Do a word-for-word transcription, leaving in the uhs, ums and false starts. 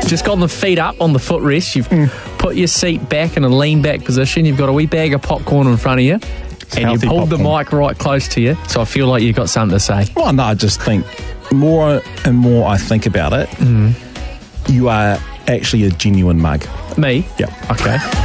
just got the feet up on the footrest. You've Mm. put your seat back in a lean back position. You've got a wee bag of popcorn in front of you. And you healthy pulled the popcorn. mic right close to you. So I feel like you've got something to say. Well, no, I just think more and more I think about it, you are actually a genuine mug. Me? Yeah. Okay.